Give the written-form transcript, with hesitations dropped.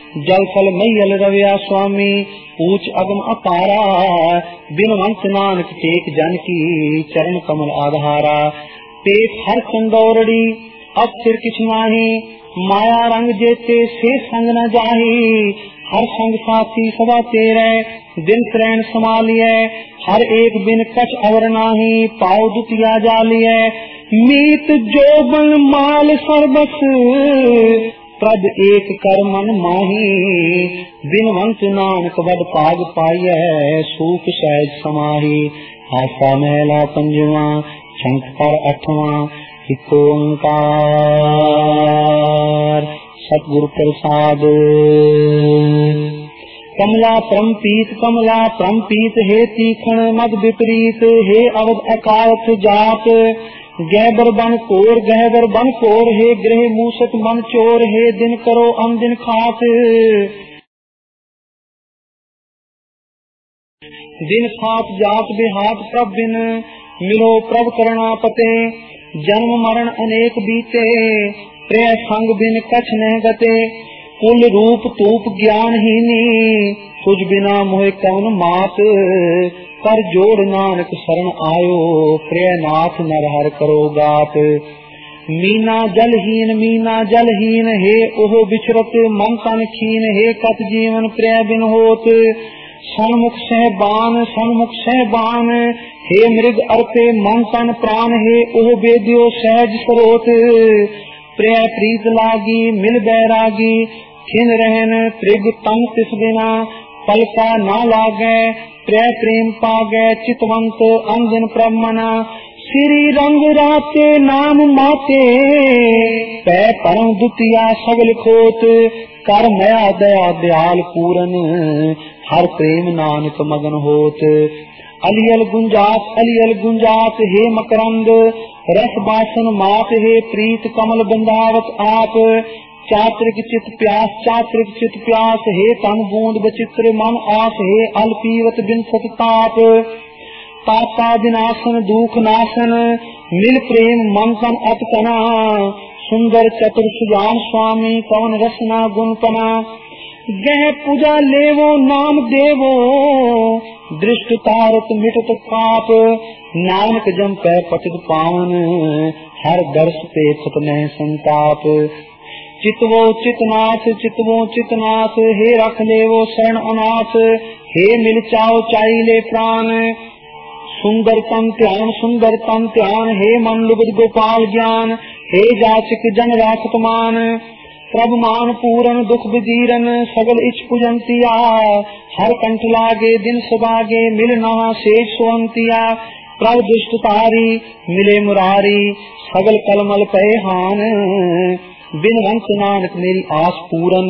जल थल मैयल रव्या स्वामी ऊंच अगम अपारा। बिनवंत नानक टेक जन की चरण कमल आधारा। पेट हर चंदौरड़ी अब सिर किछ नाही माया रंग जेते से संग न जाही। हर संग साथी सदा तेरे दिन त्रैण समालिए। हर एक बिन कछ अवर नाही पाव दुतिया जालिए। मीत जोबन माल सर्बस प्रभ एक कर मन माही। बिनवंत नानक बद पाग पाइय सूख सहज समाही। आसा महला पंजवा शंख पर अठवां एक ओंकार। सतगुरु प्रसाद। कमला परम पीत हे तीखण मद विपरीत। हे अवध अकालथ जात गहबर बन कोर। हे गृह मूसक मन चोर। हे दिन करो दिन खात। दिन खात जात बेहात प्रभ बिन मिलो प्रभ करुणा पते। जन्म मरण अनेक बीते प्रिय संग बिन कछ न गते। कुल रूप तूप ज्ञानहीनी तुझ बिना मोह कौन मात। कर जोड़ नानक शरण आयो प्रिय नाथ नर हर करो गात। मीना जलहीन हे ओह बिचरत मन तन खीन। हे कत जीवन प्रिय बिन होत सन्मुख सहबान। हे मृग अर्पे मन तन प्राण। हे ओह बेदियो सहज सरोत। प्रिय प्रीत लागी मिल बैरागी खिन रहन त्रिग तन तिस बिना। पलका ना लागे प्रिय प्रेम पागे चितवंत अंजन प्रभ मना। श्री रंग राते नाम माते पै परम दुतिया सगल खोत। कर मया दया दयाल पूरन हर प्रेम नानक मगन होत। अलियल गुंजात हे मकरंद रस बासन मात। हे प्रीत कमल बंधावत आप। चात्रिक चित प्यास हे तन बूंद बचित्र मन आस। हे अल पीवत बिन सतताप ताता विनाशन दुख नाशन। मिल प्रेम मन तन अतकना। सुंदर चतुर सुजान स्वामी कवन रसना गुण पना। गह पूजा लेवो नाम देवो दृष्ट तारत मिटत पाप। नानक जम पै पतित पावन हर दर्श पे छत में संताप। चितवो चितनाथ हे रख लेवो शरण अनाथ। हे मिल चाओ चाई ले प्राण। सुंदर तन ध्यान हे मन लुबद गोपाल ज्ञान। हे जाचिक जन राखत मान। प्रभ मान पूरन दुख बिदीरन सगल इच पुजंतिया। हर कंठ लागे दिन सुबागे मिल नवा शेष सुवंतिया। प्रभ दुष्ट तारी मिले मुरारी सगल कलमल पे हान। बिनवंत नानक मेरी आस पूरन